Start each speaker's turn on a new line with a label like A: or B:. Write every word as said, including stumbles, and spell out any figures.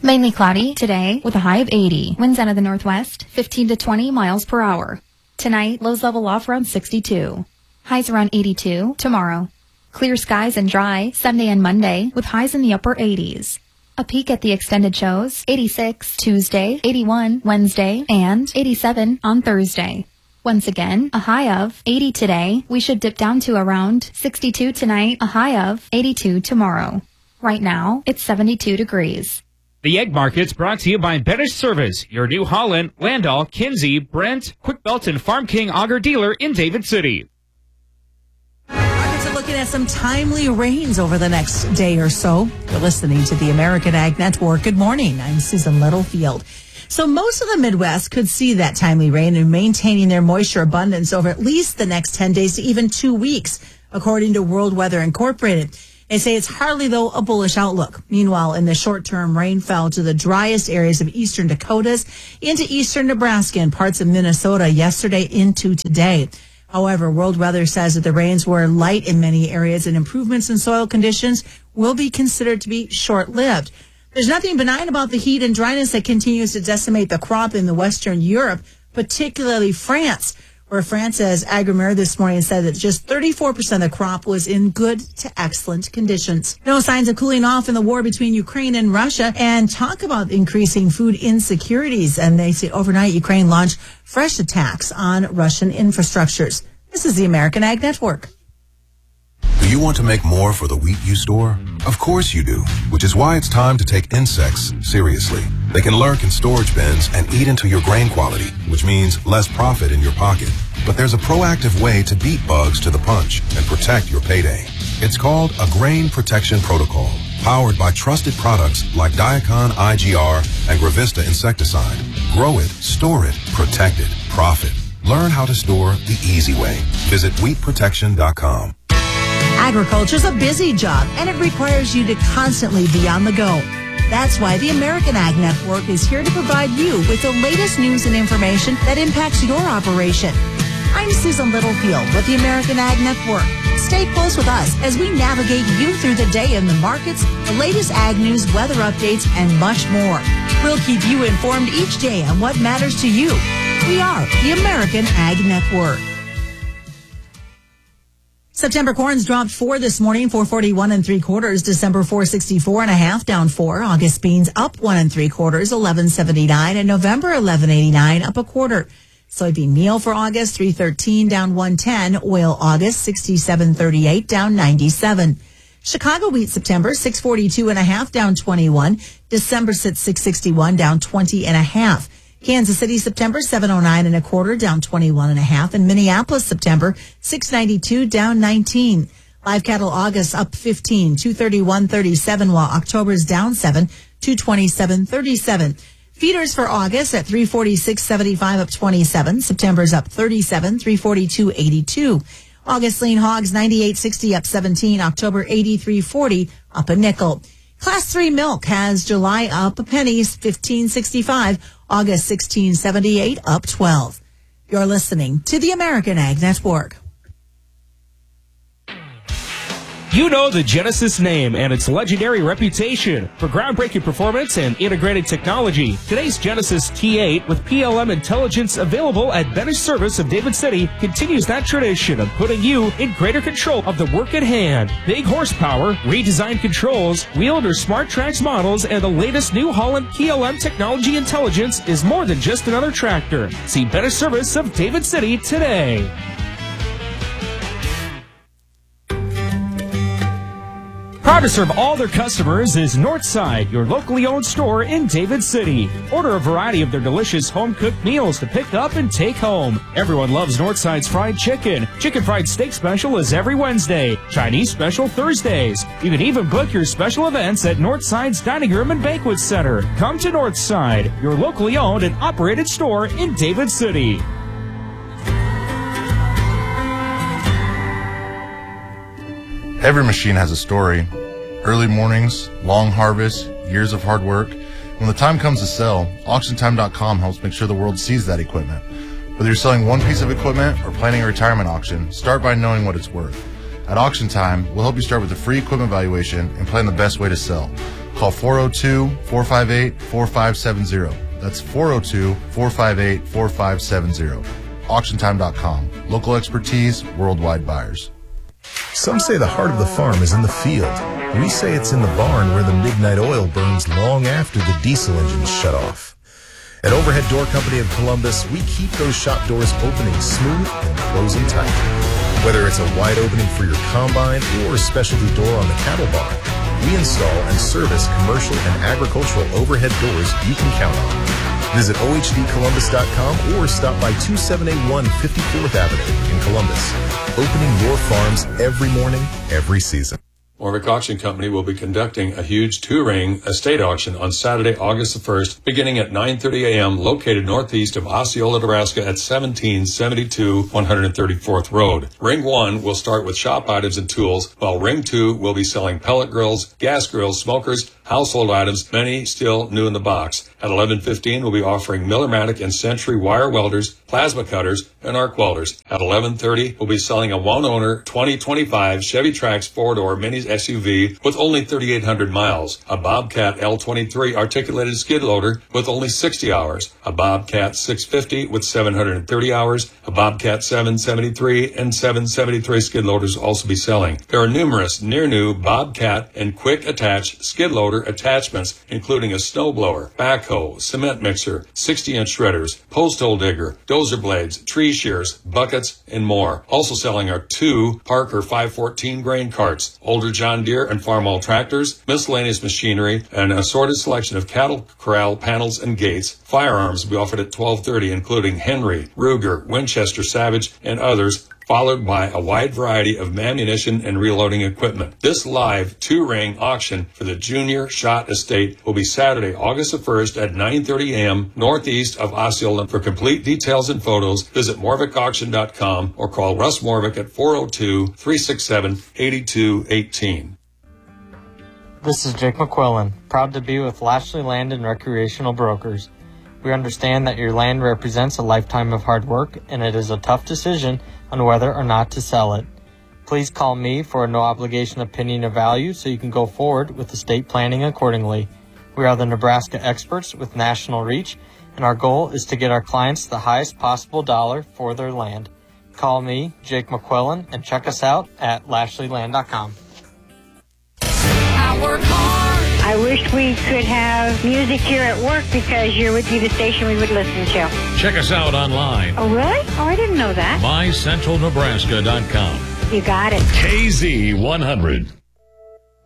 A: Mainly cloudy today with a high of eighty. Winds out of the northwest, fifteen to twenty miles per hour. Tonight, lows level off around sixty-two. Highs around eighty-two tomorrow. Clear skies and dry Sunday and Monday with highs in the upper eighties. A peek at the extended shows, eighty-six Tuesday, eighty-one Wednesday, and eighty-seven on Thursday. Once again, a high of eighty today. We should dip down to around sixty-two tonight, a high of eighty-two tomorrow. Right now, it's seventy-two degrees.
B: The Egg Market's brought to you by Benesch Service, your New Holland, Landau, Kinsey, Brent, Quick Belt, and Farm King Auger dealer in David City.
C: Markets are looking at some timely rains over the next day or so. You're listening to the American Ag Network. Good morning. I'm Susan Littlefield. So most of the Midwest could see that timely rain and maintaining their moisture abundance over at least the next ten days to even two weeks, according to World Weather Incorporated. They say it's hardly, though, a bullish outlook. Meanwhile, in the short term, rain fell to the driest areas of eastern Dakotas, into eastern Nebraska and parts of Minnesota yesterday into today. However, World Weather says that the rains were light in many areas and improvements in soil conditions will be considered to be short-lived. There's nothing benign about the heat and dryness that continues to decimate the crop in the Western Europe, particularly France, where France's Agrimer this morning said that just thirty-four percent of the crop was in good to excellent conditions. No signs of cooling off in the war between Ukraine and Russia, and talk about increasing food insecurities. And they say overnight Ukraine launched fresh attacks on Russian infrastructures. This is the American Ag Network.
D: Do you want to make more for the wheat you store? Of course you do, which is why it's time to take insects seriously. They can lurk in storage bins and eat into your grain quality, which means less profit in your pocket. But there's a proactive way to beat bugs to the punch and protect your payday. It's called a Grain Protection Protocol, powered by trusted products like Diacon I G R and Gravista insecticide. Grow it, store it, protect it, profit. Learn how to store the easy way. Visit wheat protection dot com.
C: Agriculture is a busy job, and it requires you to constantly be on the go. That's why the American Ag Network is here to provide you with the latest news and information that impacts your operation. I'm Susan Littlefield with the American Ag Network. Stay close with us as we navigate you through the day in the markets, the latest ag news, weather updates, and much more. We'll keep you informed each day on what matters to you. We are the American Ag Network. September corn's dropped four this morning, four forty-one and three quarters. December four sixty-four and a half, down four. August beans up one and three quarters, eleven seventy-nine, and November eleven eighty-nine, up a quarter. Soybean meal for August three thirteen, down one ten. Oil August sixty-seven thirty-eight, down ninety-seven. Chicago wheat September six forty-two and a half, down twenty-one. December sits six sixty-one, down twenty and a half. Kansas City September seven oh nine and a quarter, down twenty-one and a half, and Minneapolis September six ninety-two, down nineteen. Live cattle August up fifteen, two thirty-one thirty-seven, while October's down seven, two twenty-seven thirty-seven. Feeders for August at three forty-six seventy-five, up twenty-seven. September's up thirty-seven, three forty-two eighty-two. August lean hogs ninety-eight sixty, up seventeen. October eighty-three forty, up a nickel. Class three milk has July up a penny, fifteen sixty-five. August sixteen seventy-eight, up twelve. You're listening to the American Ag Network.
B: You know the Genesis name and its legendary reputation for groundbreaking performance and integrated technology. Today's Genesis T eight with P L M intelligence available at Benesch Service of David City continues that tradition of putting you in greater control of the work at hand. Big horsepower, redesigned controls, wheeled or smart tracks models, and the latest New Holland P L M technology intelligence is more than just another tractor. See Benesch Service of David City today. Proud to serve all their customers is Northside, your locally owned store in David City. Order a variety of their delicious home-cooked meals to pick up and take home. Everyone loves Northside's fried chicken. Chicken fried steak special is every Wednesday. Chinese special Thursdays. You can even book your special events at Northside's Dining Room and Banquet Center. Come to Northside, your locally owned and operated store in David City.
E: Every machine has a story. Early mornings, long harvests, years of hard work. When the time comes to sell, auction time dot com helps make sure the world sees that equipment. Whether you're selling one piece of equipment or planning a retirement auction, start by knowing what it's worth. At Auction Time, we'll help you start with a free equipment valuation and plan the best way to sell. Call four oh two, four five eight, four five seven zero. That's four oh two, four five eight, four five seven zero. auction time dot com. Local expertise, worldwide buyers.
F: Some say the heart of the farm is in the field. We say it's in the barn where the midnight oil burns long after the diesel engines shut off. At Overhead Door Company of Columbus, we keep those shop doors opening smooth and closing tight. Whether it's a wide opening for your combine or a specialty door on the cattle barn, we install and service commercial and agricultural overhead doors you can count on. Visit O H D Columbus dot com or stop by two seven eight one fifty-fourth Avenue in Columbus. Opening your farms every morning, every season.
G: Morvick Auction Company will be conducting a huge two-ring estate auction on Saturday, August the first, beginning at nine thirty a.m., located northeast of Osceola, Nebraska at seventeen seventy-two one hundred thirty-fourth Road. Ring one will start with shop items and tools, while Ring two will be selling pellet grills, gas grills, smokers, household items, many still new in the box. At eleven fifteen, we'll be offering Millermatic and Century wire welders, plasma cutters, and arc welders. At eleven thirty, we'll be selling a one-owner twenty twenty-five Chevy Trax four-door mini S U V with only thirty-eight hundred miles, a Bobcat L twenty-three articulated skid loader with only sixty hours, a Bobcat six fifty with seven hundred thirty hours, a Bobcat seven seventy-three and seven seventy-three skid loaders will also be selling. There are numerous near-new Bobcat and quick-attach skid loader attachments, including a snowblower, backhoe, cement mixer, sixty-inch shredders, post hole digger, dozer blades, tree shears, buckets, and more. Also selling are two Parker five fourteen grain carts, older John Deere and Farmall tractors, miscellaneous machinery, and an assorted selection of cattle corral panels and gates. Firearms will be offered at twelve thirty, including Henry, Ruger, Winchester, Savage, and others, followed by a wide variety of ammunition and reloading equipment. This live two-ring auction for the Junior Shot Estate will be Saturday, August the first at nine thirty a.m. northeast of Osceola. For complete details and photos, visit Morvick Auction dot com or call Russ Morvick at four oh two, three six seven, eight two one eight.
H: This is Jake McQuillan, proud to be with Lashley Land and Recreational Brokers. We understand that your land represents a lifetime of hard work, and it is a tough decision on whether or not to sell it. Please call me for a no-obligation opinion of value so you can go forward with estate planning accordingly. We are the Nebraska experts with national reach, and our goal is to get our clients the highest possible dollar for their land. Call me, Jake McQuillan, and check us out at Lashley Land dot com.
I: I work hard. I wish we could have music here at work because you would be the station we would listen to.
J: Check us out online.
I: Oh, really? Oh, I didn't know that.
J: my central nebraska dot com.
I: You got it.
J: K Z one hundred.